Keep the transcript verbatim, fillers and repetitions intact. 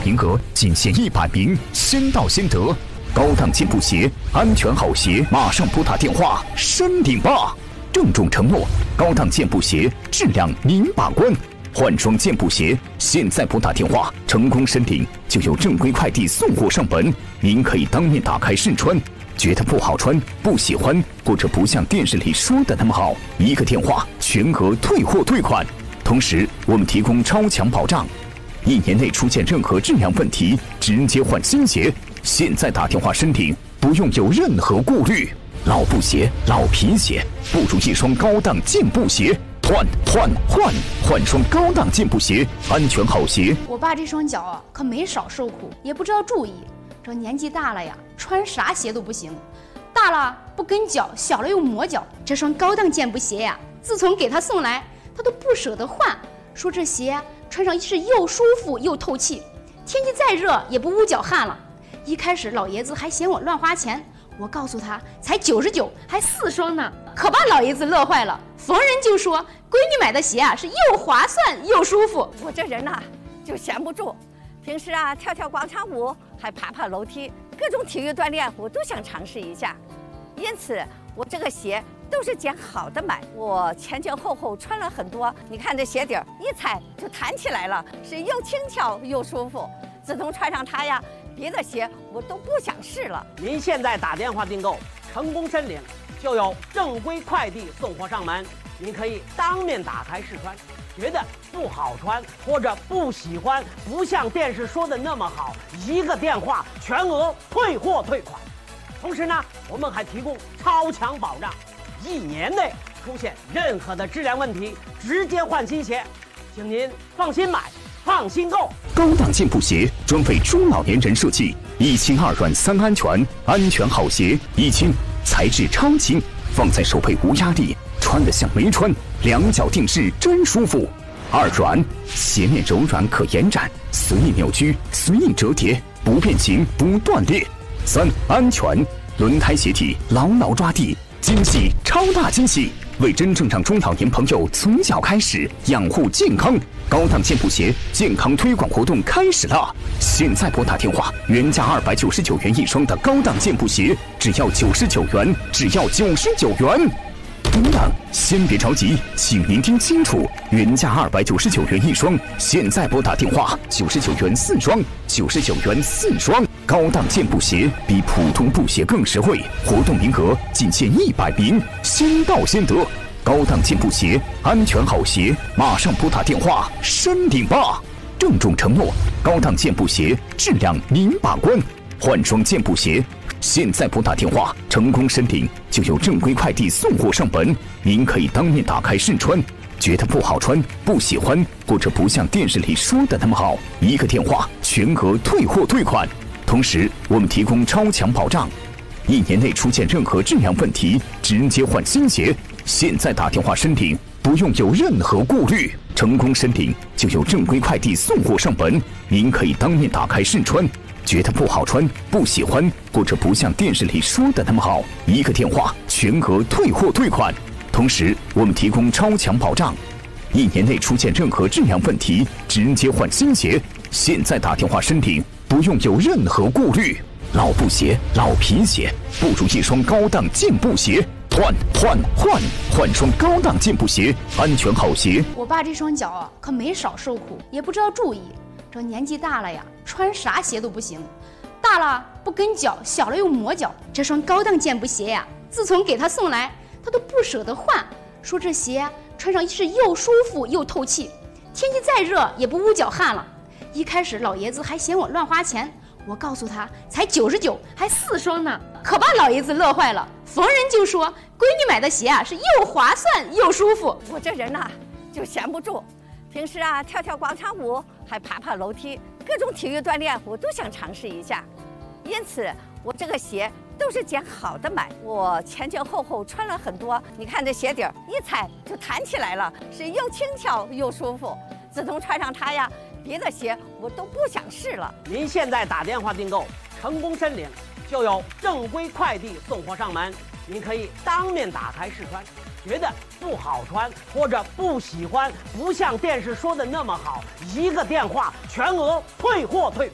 名额仅限一百名，先到先得。高档健步鞋，安全好鞋，马上拨打电话申领吧！郑重承诺，高档健步鞋质量您把关。换双健步鞋，现在拨打电话，成功申领就有正规快递送货上门。您可以当面打开试穿，觉得不好穿、不喜欢，或者不像电视里说的那么好，一个电话全额退货退款。同时，我们提供超强保障，一年内出现任何质量问题，直接换新鞋。现在打电话申领，不用有任何顾虑。老布鞋、老皮鞋，不如一双高档健步鞋。换换换换双高档健步鞋，安全好鞋。 我爸这双脚啊，可没少受苦，也不知道注意。这年纪大了呀，穿啥鞋都不行。大了不跟脚，小了又磨脚。这双高档健步鞋呀，自从给他送来，他都不舍得换，说这鞋穿上是又舒服又透气，天气再热也不捂脚汗了。一开始老爷子还嫌我乱花钱，我告诉他才九十九，还四双呢，可把老爷子乐坏了。逢人就说闺女买的鞋啊是又划算又舒服。 我这人呐、啊、就闲不住，平时啊跳跳广场舞，还爬爬楼梯，各种体育锻炼我都想尝试一下。因此我这个鞋都是捡好的买，我前前后后穿了很多，你看这鞋底儿一踩就弹起来了，是又轻巧又舒服。自从穿上它呀，别的鞋我都不想试了。 您现在打电话订购，成功申领，就有正规快递送货上门。您可以当面打开试穿，觉得不好穿或者不喜欢，不像电视说的那么好，一个电话全额退货退款。同时呢，我们还提供超强保障，一年内出现任何的质量问题，直接换新鞋。请您放心买，放心购。 高档健步鞋专为中老年人设计，一轻二软三安全，安全好鞋。一轻，材质超轻，放在手背无压力，穿得像没穿，两脚定制真舒服。二软，鞋面柔软可延展，随意扭曲，随意折叠，不变形不断裂。三安全，轮胎鞋体牢牢抓地，精细超大精细，为真正让中老年朋友从脚开始养护健康。高档健步鞋健康推广活动开始了！现在拨打电话，原价二百九十九元一双的高档健步鞋，只要九十九元，只要九十九元。等等，先别着急，请您听清楚，原价二百九十九元一双，现在拨打电话，九十九元四双，九十九元四双。高档健步鞋比普通布鞋更实惠，活动名额仅限一百名，先到先得。高档健步鞋，安全好鞋，马上拨打电话申领吧！郑重承诺，高档健步鞋质量您把关。换双健步鞋，现在拨打电话，成功申领就有正规快递送货上门。您可以当面打开试穿，觉得不好穿、不喜欢，或者不像电视里说的那么好，一个电话全额退货退款。同时，我们提供超强保障，一年内出现任何质量问题，直接换新鞋。现在打电话申领，不用有任何顾虑。成功申领就有正规快递送货上门。您可以当面打开试穿，觉得不好穿、不喜欢，或者不像电视里说的那么好，一个电话全额退货退款。同时，我们提供超强保障，一年内出现任何质量问题，直接换新鞋。现在打电话申领，不用有任何顾虑。老布鞋、老皮鞋，不如一双高档健步鞋。换换换换双高档健步鞋，安全好鞋。 我爸这双脚啊，可没少受苦，也不知道注意。这年纪大了呀，穿啥鞋都不行。大了不跟脚，小了又磨脚。这双高档健步鞋呀，自从给他送来，他都不舍得换，说这鞋穿上是又舒服又透气，天气再热也不捂脚汗了。一开始老爷子还嫌我乱花钱，我告诉他才九十九，还四双呢，可把老爷子乐坏了。逢人就说闺女买的鞋啊是又划算又舒服。 我这人呐、啊、就闲不住，平时啊跳跳广场舞，还爬爬楼梯，各种体育锻炼我都想尝试一下。因此我这个鞋都是捡好的买，我前前后后穿了很多，你看这鞋底儿一踩就弹起来了，是又轻巧又舒服。自从穿上它呀，别的鞋我都不想试了。 您现在打电话订购，成功申领，就有正规快递送货上门。您可以当面打开试穿，觉得不好穿或者不喜欢，不像电视说的那么好，一个电话全额退货退款。